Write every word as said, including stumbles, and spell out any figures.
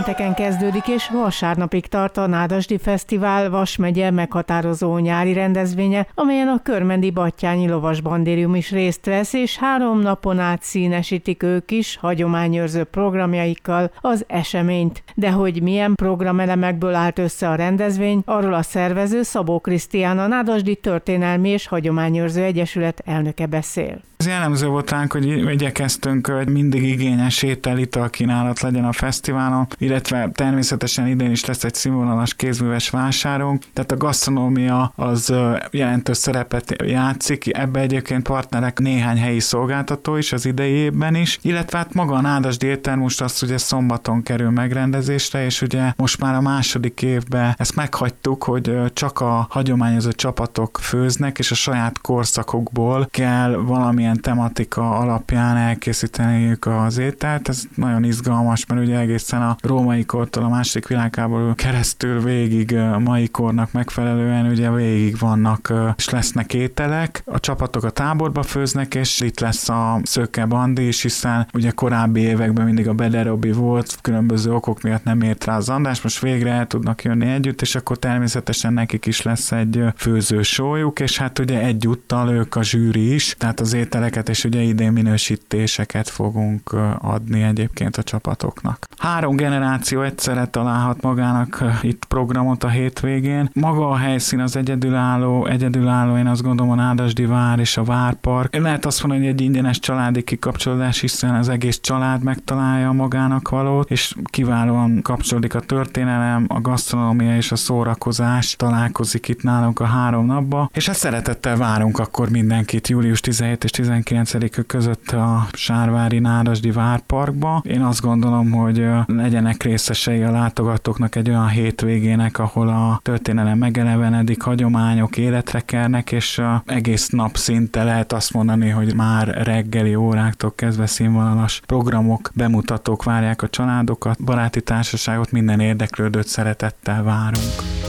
Pénteken kezdődik és vasárnapig tart a Nádasdy Fesztivál Vas megye meghatározó nyári rendezvénye, amelyen a Körmendi Batthyány Lovasbandérium is részt vesz, és három napon át színesítik ők is hagyományőrző programjaikkal az eseményt. De hogy milyen programelemekből állt össze a rendezvény, arról a szervező Szabó Krisztián, a Nádasdy Történelmi és Hagyományőrző Egyesület elnöke beszél. Ez jellemző volt ránk, hogy igyekeztünk, hogy mindig igényes étel, ital kínálat legyen a fesztiválon, illetve természetesen idén is lesz egy színvonalas kézműves vásárunk, tehát a gasztronómia az jelentős szerepet játszik, ebbe egyébként partnerek néhány helyi szolgáltató is az idei évben is, illetve hát maga a Nádasdy étterem most azt ugye szombaton kerül megrendezésre, és ugye most már a második évben ezt meghagytuk, hogy csak a hagyományozó csapatok főznek, és a saját korszakokból kell valamilyen tematika alapján elkészíteniük az ételt. Ez nagyon izgalmas, mert ugye egészen a római kortól a második világháború keresztül végig a mai kornak megfelelően ugye végig vannak és lesznek ételek. A csapatok a táborba főznek, és itt lesz a Szöke Bandi is, hiszen ugye korábbi években mindig a Bede Robi volt, különböző okok miatt nem ért rá az András, most végre el tudnak jönni együtt, és akkor természetesen nekik is lesz egy főzősójuk, és hát ugye egyúttal ők a zsűri is, tehát az ételeket, és ugye idén minősítéseket fogunk adni egyébként a csapatoknak. Három generáció egyszerre találhat magának itt programot a hétvégén. Maga a helyszín az egyedülálló, egyedülálló, én azt gondolom a Nádasdy vár és a várpark. Lehet azt mondani, hogy egy ingyenes családi kikapcsolódás, hiszen az egész család megtalálja magának valót, és kiválóan kapcsolódik a történelem, a gasztronómia és a szórakozás találkozik itt nálunk a három napba, és hát szeretettel várunk akkor mindenkit július tizenhetedike és tizenkilencedike között a Sárvári Nádasdy várparkba. Én azt gondolom, hogy legyenek részesei a látogatóknak egy olyan hétvégének, ahol a történelem megelevenedik, hagyományok életre kelnek, és egész nap szinte lehet azt mondani, hogy már reggeli óráktól kezdve színvonalas programok, bemutatók várják a családokat, baráti társaságot, minden érdeklődőt szeretettel várunk.